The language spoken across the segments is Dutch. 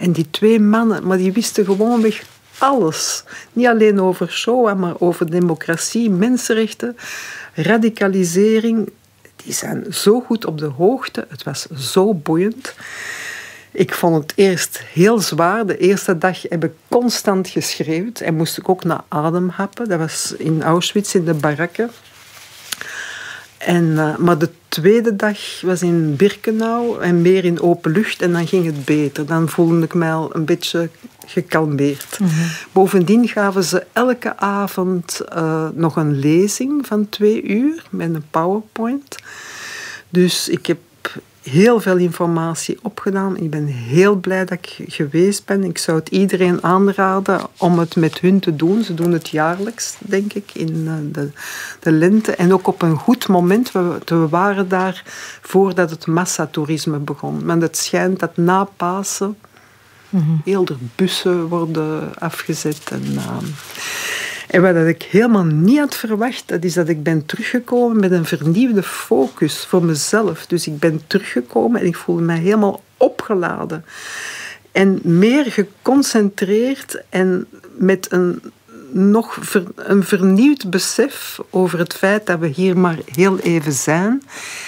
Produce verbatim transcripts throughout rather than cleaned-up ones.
En die twee mannen, maar die wisten gewoonweg alles. Niet alleen over Shoah, maar over democratie, mensenrechten, radicalisering. Die zijn zo goed op de hoogte. Het was zo boeiend. Ik vond het eerst heel zwaar. De eerste dag heb ik constant geschreeuwd. En moest ik ook naar adem happen. Dat was in Auschwitz, in de barakken. En, uh, maar de tweede dag was in Birkenau en meer in open lucht. En dan ging het beter. Dan voelde ik mij al een beetje gekalmeerd. Mm-hmm. Bovendien gaven ze elke avond uh, nog een lezing van twee uur met een PowerPoint. Dus ik heb heel veel informatie opgedaan. Ik ben heel blij dat ik geweest ben. Ik zou het iedereen aanraden om het met hun te doen. Ze doen het jaarlijks, denk ik, in de, de lente. En ook op een goed moment. We, we waren daar voordat het massatoerisme begon. Want het schijnt dat na Pasen mm-hmm. heel de bussen worden afgezet. En, uh, En wat ik helemaal niet had verwacht, dat is dat ik ben teruggekomen met een vernieuwde focus voor mezelf. Dus ik ben teruggekomen en ik voelde mij helemaal opgeladen. En meer geconcentreerd en met een nog ver, een vernieuwd besef over het feit dat we hier maar heel even zijn.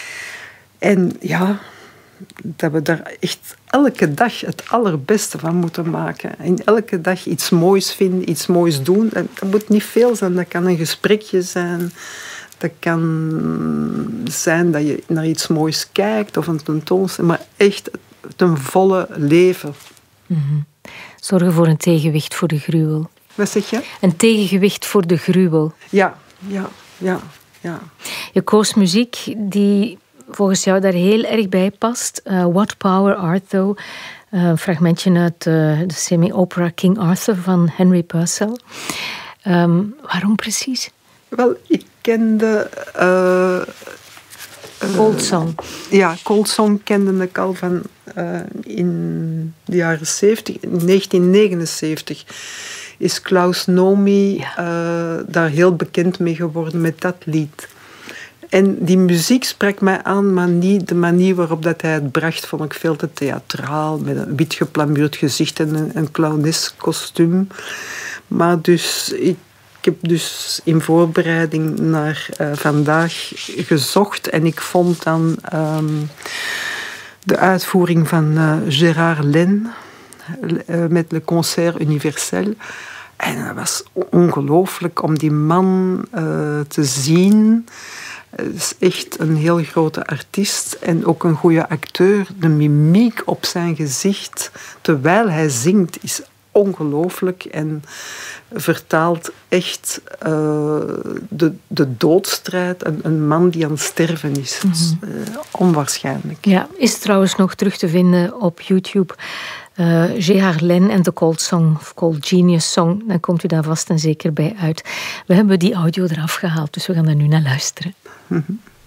En ja, dat we daar echt elke dag het allerbeste van moeten maken. En elke dag iets moois vinden, iets moois doen. En dat moet niet veel zijn. Dat kan een gesprekje zijn. Dat kan zijn dat je naar iets moois kijkt of een tentoonstelling. Maar echt ten volle leven. Mm-hmm. Zorgen voor een tegenwicht voor de gruwel. Wat zeg je? Een tegenwicht voor de gruwel. Ja, ja, ja, ja. Je koos muziek die volgens jou daar heel erg bij past. Uh, What Power Art Thou? Uh, een fragmentje uit uh, de semi-opera King Arthur van Henry Purcell. Um, waarom precies? Wel, ik kende... Uh, uh, Cold Song. Ja, Cold Song kende ik al van uh, in de jaren zeventig. In negentien negenenzeventig is Klaus Nomi ja. uh, daar heel bekend mee geworden met dat lied. En die muziek sprak mij aan, maar niet de manier waarop dat hij het bracht, vond ik veel te theatraal, met een wit geplamuurd gezicht en een, een clownesk kostuum. Maar dus, ik, ik heb dus in voorbereiding naar uh, vandaag gezocht en ik vond dan um, de uitvoering van uh, Gérard Lenne uh, met Le Concert Universel. En dat was ongelooflijk om die man uh, te zien. Het is echt een heel grote artiest en ook een goede acteur. De mimiek op zijn gezicht, terwijl hij zingt, is ongelooflijk en vertaalt echt uh, de, de doodstrijd. Een, een man die aan het sterven is. Mm-hmm. uh, onwaarschijnlijk. Ja, is trouwens nog terug te vinden op YouTube. Uh, Gérard Lenne en de Cold Song, of Cold Genius Song. Dan komt u daar vast en zeker bij uit. We hebben die audio eraf gehaald, dus we gaan daar nu naar luisteren. Mm-hmm.